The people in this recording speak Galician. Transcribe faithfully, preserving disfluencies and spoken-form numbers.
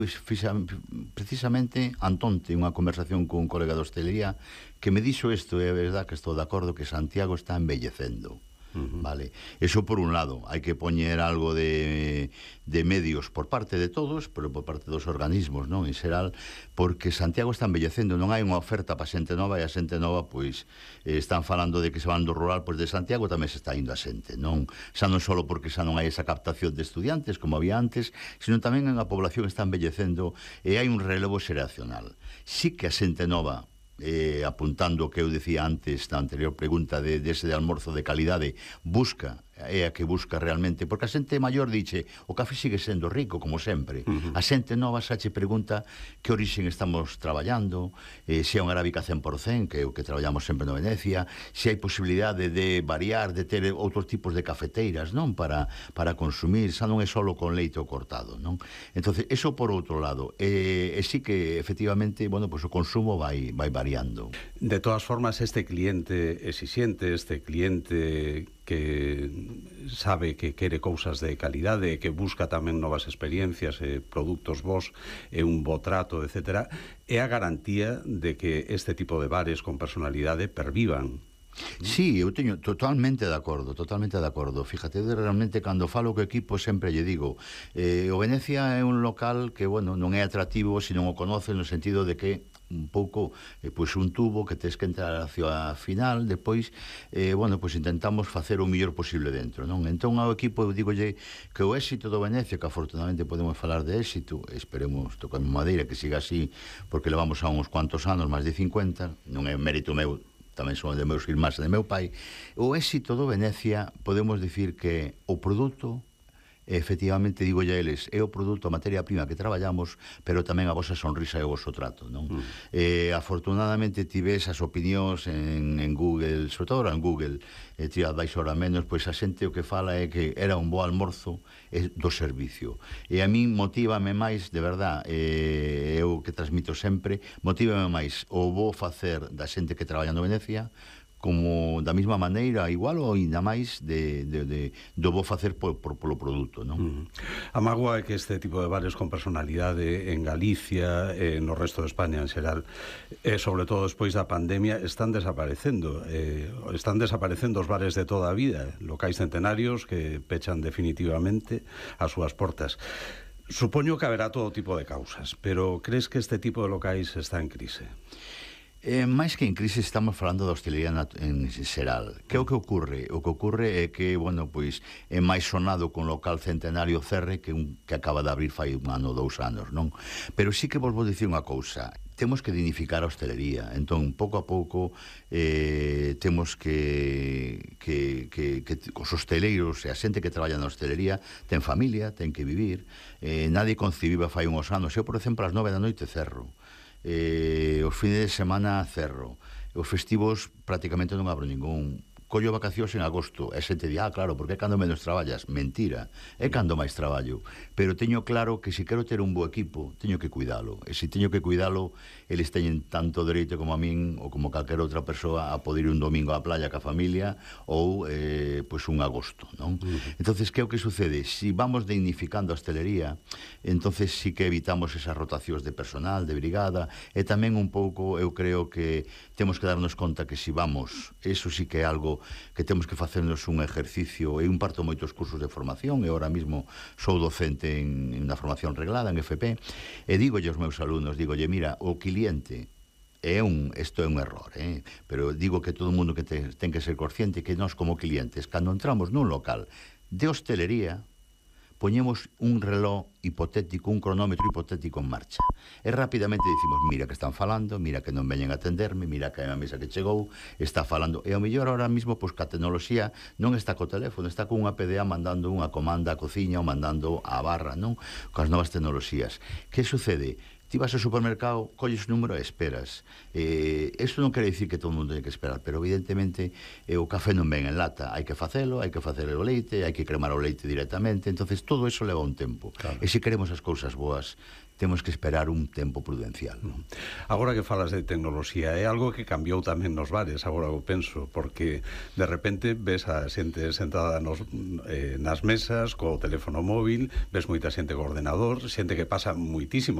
Pois fixa, precisamente Antonte, unha conversación cun colega de hostelería que me dixo isto, e é verdad que estou de acordo que Santiago está envellecendo. Uh-huh. Vale, eso por un lado, hai que poñer algo de, de medios por parte de todos, pero por parte dos organismos, non, en xeral, porque Santiago está envellecendo, non hai unha oferta para xente nova, e a xente nova, pois, eh, están falando de que se van do rural, pois de Santiago tamén se está indo a xente, non, xa non só porque xa non hai esa captación de estudiantes como había antes, sino tamén a población está envellecendo e hai un relevo xeracional. Sí que a xente nova, Eh, apuntando o que eu decía antes na anterior pregunta de, de ese de almorzo de calidade, busca, é a que busca realmente, porque a xente maior dixe o café sigue sendo rico, como sempre. Uh-huh. A xente nova xa che pregunta que orixen estamos traballando, eh, se é un arábica cen por cen, que é o que traballamos sempre no Venecia, se hai posibilidade de variar, de ter outros tipos de cafeteiras, non, para, para consumir, xa non é solo con leite ou cortado, non? Entonces, eso por outro lado, e, e sí que efectivamente, bueno, pues o consumo vai, vai variando. De todas formas, este cliente exixente, este cliente que sabe que quere cousas de calidade, que busca tamén novas experiencias e produtos bons e un bo trato, etcétera, é a garantía de que este tipo de bares con personalidade pervivan. Sí, eu teño totalmente de acordo, totalmente de acordo. Fíjate, realmente, cando falo co equipo sempre lle digo, eh, o Venecia é un local que, bueno, non é atractivo se non o conoce, no sentido de que un pouco, eh, pois un tubo que tes que entrar hacia a final, depois, eh, bueno, pois intentamos facer o mellor posible dentro, non? Entón, ao equipo, eu digolle que o éxito do Venecia, que afortunadamente podemos falar de éxito, esperemos, tocamos madeira, que siga así, porque levamos a uns cuantos anos, máis de cincuenta, non é mérito meu, tamén son de meus irmáns e de meu pai. O éxito do Venecia, podemos dicir que o produto, efectivamente, digo ya eles, é o produto, a materia prima que traballamos, pero tamén a vosa sonrisa e o voso trato, non? Mm. Eh, afortunadamente tive esas opinións en, en Google, sobre todo en Google, eh, TripAdvisor a menos, pois a xente o que fala é que era un bo almorzo eh, do servicio. E a min motívame máis, de verdad, eh, eu que transmito sempre, motívame máis o bo facer da xente que traballa no Venecia, como da mesma maneira, igual ou ainda máis de, de, de, do bo facer por, por, polo produto, non? Uh-huh. A mágoa é que este tipo de bares con personalidade en Galicia e no resto de España en xeral, e sobre todo despois da pandemia, están desaparecendo. Eh, están desaparecendo os bares de toda a vida, locais centenarios que pechan definitivamente as súas portas. Supoño que haberá todo tipo de causas, pero crees que este tipo de locais está en crise? Eh, máis que en crise estamos falando da hostelería en xeral. Que é o que ocorre? O que ocorre é que, bueno, pois é máis sonado con local centenario Cerre que un que acaba de abrir fai un ano, dous anos, non? Pero sí que vos vou dicir unha cousa. Temos que dignificar a hostelería. Entón, pouco a pouco eh, temos que, que, que, que os hosteleiros e a xente que traballa na hostelería ten familia, ten que vivir. Eh, nadie concibiba fai uns anos. Eu, por exemplo, ás nove da noite cerro. Eh, os fines de semana cerro, os festivos prácticamente non abro ningún. Collo vacacións en agosto, e xente di, ah, claro, porque é cando menos traballas. Mentira, é cando máis traballo. Pero teño claro que se quero ter un bo equipo, teño que cuidalo. E se teño que cuidalo, eles teñen tanto dereito como a min, ou como calquera outra persoa, a poder ir un domingo á playa ca familia, ou, eh, pois, un agosto, non? Uh-huh. Entonces, que é o que sucede? Si vamos dignificando a hostelería, entonces sí que evitamos esas rotacións de personal, de brigada, e tamén un pouco, eu creo que temos que darnos conta que si vamos, eso sí que é algo que temos que facernos un exercicio. Eu imparto moitos cursos de formación e ahora mismo sou docente en, en na formación reglada en F P e digolle aos meus alumnos, digolle, mira, o cliente é un, isto é un error, eh? Pero digo que todo o mundo que te, ten que ser consciente que nós como clientes, cando entramos nun local de hostelería, poñemos un reloj hipotético, un cronómetro hipotético en marcha. E rapidamente dicimos, mira que están falando, mira que non veñen a atenderme, mira que hai unha mesa que chegou, está falando. E ao mellor ahora mismo, pois, que a tecnoloxía non está co teléfono, está con unha P D A mandando unha comanda á cociña ou mandando á barra, non? Coas novas tecnoloxías. Que sucede? ti vas ao supermercado, colles o número e esperas. Eh, isto non quere dicir que todo o mundo ten que esperar, pero evidentemente eh, o café non ven en lata, hai que facelo, hai que facer o leite, hai que cremar o leite directamente, entonces todo eso leva un tempo. Claro. E se queremos as cousas boas, temos que esperar un tempo prudencial. Non? Agora que falas de tecnoloxía, é algo que cambiou tamén nos bares, agora eu penso, porque de repente ves a xente sentada nos, eh, nas mesas, co teléfono móvil, ves moita xente co ordenador, xente que pasa moitísimo